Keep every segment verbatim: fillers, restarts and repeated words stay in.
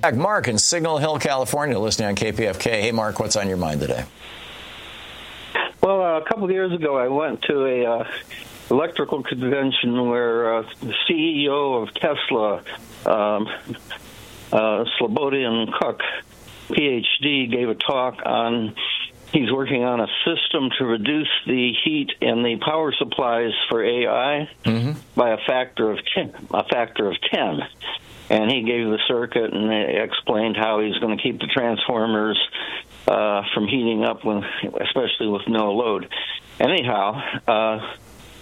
Mark in Signal Hill, California, listening on K P F K. Hey, Mark, what's on your mind today? Well, uh, a couple of years ago, I went to a uh, electrical convention where uh, the C E O of Tesla, um, uh, Slobodian Cook, P H D, gave a talk on he's working on a system to reduce the heat in the power supplies for A I mm-hmm. by a factor of ten, a factor of ten. And he gave the circuit and explained how he's going to keep the transformers uh, from heating up, when, especially with no load. Anyhow, uh,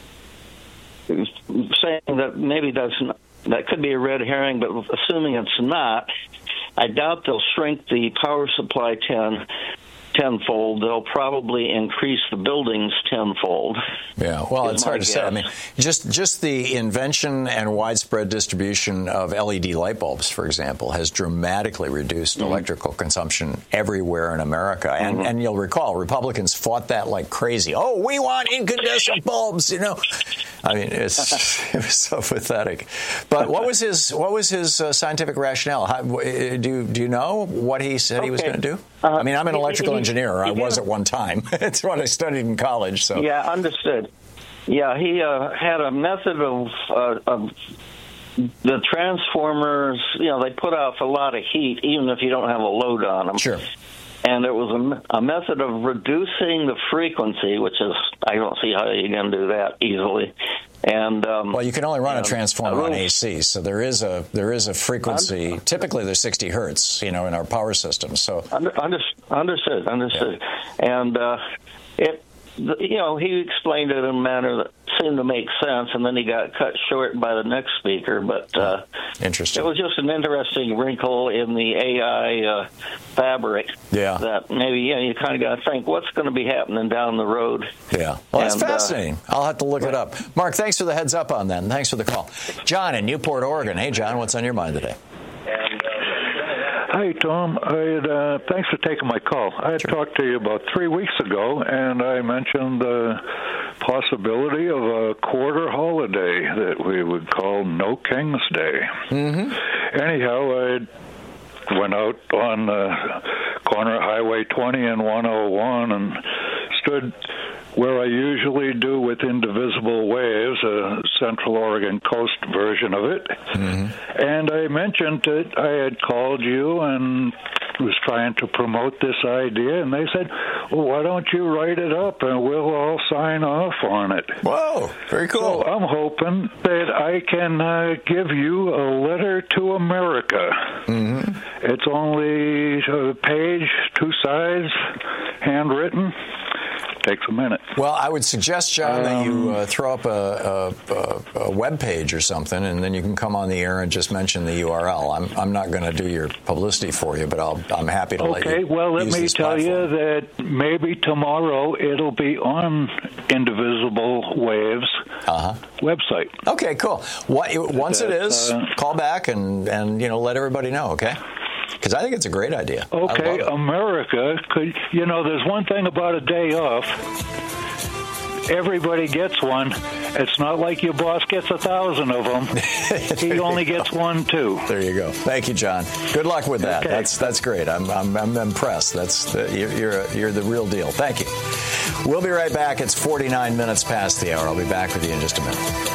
he was saying that maybe that's not, that could be a red herring, but assuming it's not, I doubt they'll shrink the power supply ten. tenfold. They'll probably increase the buildings tenfold. Yeah, well, it's hard to say. I mean, just just the invention and widespread distribution of L E D light bulbs, for example, has dramatically reduced mm-hmm. electrical consumption everywhere in America. And mm-hmm. and you'll recall, Republicans fought that like crazy. Oh, we want incandescent bulbs, you know. I mean, it's, it was so pathetic. But what was his what was his uh, scientific rationale? How, do you, do you know what he said okay. he was going to do? Uh, I mean, I'm an electrical he, engineer. Or I was at one time. It's what I studied in college. So yeah, understood. Yeah, he uh, had a method of, uh, of the transformers. You know, they put off a lot of heat, even if you don't have a load on them. Sure. And there was a, a method of reducing the frequency, which is I don't see how you can do that easily. And um, well, you can only run a transformer on A C, so there is a there is a frequency. Typically, there's sixty hertz, you know, in our power systems. So under, under, understood, understood, yeah. and uh, it, you know, he explained it in a manner that seemed to make sense, and then he got cut short by the next speaker. But uh, interesting. It was just an interesting wrinkle in the A I uh, fabric. Yeah. That maybe yeah, you kind of got to think what's going to be happening down the road. Yeah. Well, that's and, fascinating. Uh, I'll have to look right. it up. Mark, thanks for the heads up on that, and thanks for the call. John in Newport, Oregon. Hey, John, what's on your mind today? Hi, Tom. I had, uh, thanks for taking my call. I had sure. talked to you about three weeks ago, and I mentioned the possibility of a quarter holiday that we would call No King's Day. Mm-hmm. Anyhow, I went out on the corner of Highway twenty and one oh one and stood where I usually do with Indivisible Waves, a Central Oregon coast version of it. Mm-hmm. And I mentioned that I had called you and was trying to promote this idea, and they said, well, why don't you write it up and we'll all sign off on it. Whoa, very cool. So I'm hoping that I can uh, give you a letter to America. Mm-hmm. It's only a page, two sides, handwritten. Takes a minute. Well, I would suggest, John, um, that you uh, throw up a, a, a web page or something, and then you can come on the air and just mention the U R L. I'm I'm not going to do your publicity for you, but I'll, I'm happy to okay, let you Okay, well, let use me this tell platform. you that maybe tomorrow it'll be on Indivisible Waves uh-huh. website. Okay, cool. What, once that, it is, uh, call back and, and you know let everybody know, okay? Because I think it's a great idea. Okay, America could, you know, there's one thing about a day off. Everybody gets one. It's not like your boss gets a thousand of them. He only gets one, too. There you go. Thank you, John. Good luck with that. Okay. That's that's great. I'm I'm, I'm impressed. That's the, you're you're, you're the real deal. Thank you. We'll be right back. It's forty-nine minutes past the hour. I'll be back with you in just a minute.